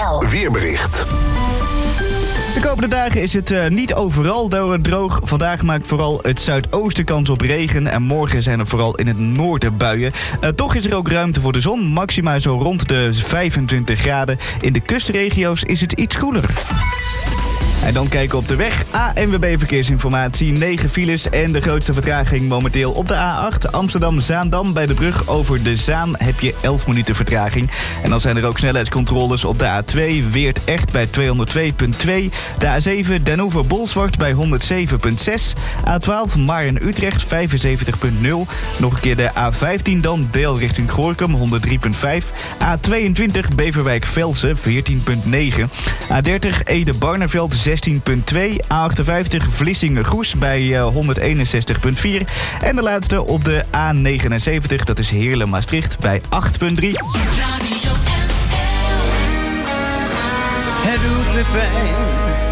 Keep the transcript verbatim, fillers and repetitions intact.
L. Weerbericht. De komende dagen is het uh, niet overal droog. Vandaag maakt vooral het zuidoosten kans op regen. En morgen zijn er vooral in het noorden buien. Uh, toch is er ook ruimte voor de zon. Maxima zo rond de vijfentwintig graden. In de kustregio's is het iets koeler. En dan kijken we op de weg. A N W B Verkeersinformatie. negen files en de grootste vertraging momenteel op de A acht. Amsterdam-Zaandam. Bij de brug over de Zaan heb je elf minuten vertraging. En dan zijn er ook snelheidscontroles op de A twee. Weert-Echt bij tweehonderdtwee komma twee. De A zeven Den Oever-Bolsward bij honderdzeven komma zes. A twaalf Maarn-Utrecht vijfenzeventig komma nul. Nog een keer de A vijftien dan Deel richting Goorkum honderdrie komma vijf. A tweeëntwintig Beverwijk-Velsen veertien komma negen. A dertig Ede-Barneveld zestien komma twee. A achtenvijftig Vlissingen-Goes bij uh, honderdeenenzestig komma vier. En de laatste op de A negenenzeventig, dat is Heerlen-Maastricht bij acht komma drie. Het doet me pijn